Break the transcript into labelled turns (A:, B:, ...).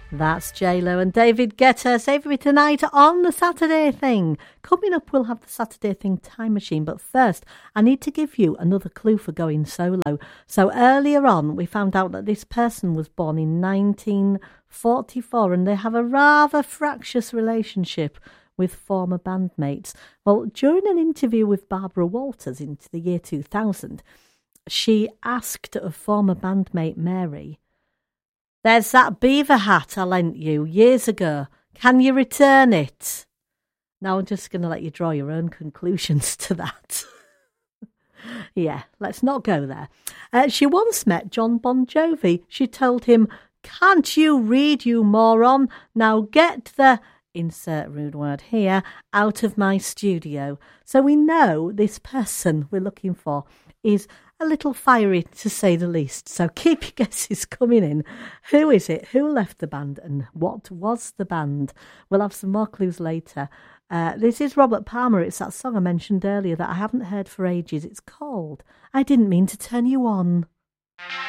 A: That's J-Lo and David Guetta saving me tonight on the Saturday Thing. Coming up, we'll have the Saturday Thing time machine. But first, I need to give you another clue for going solo. So earlier on, we found out that this person was born in 1944 and they have a rather fractious relationship with former bandmates. Well, during an interview with Barbara Walters into the year 2000, she asked a former bandmate Mary, "There's that beaver hat I lent you years ago. Can you return it?" Now I'm just going to let you draw your own conclusions to that. Yeah, let's not go there. She once met John Bon Jovi. She told him, "Can't you read, you moron? Now get the," insert rude word here, "out of my studio." So we know this person we're looking for is a little fiery, to say the least. So keep your guesses coming in. Who is it? Who left the band? And what was the band? We'll have some more clues later. This is Robert Palmer. It's that song I mentioned earlier that I haven't heard for ages. It's called I Didn't Mean to Turn You On.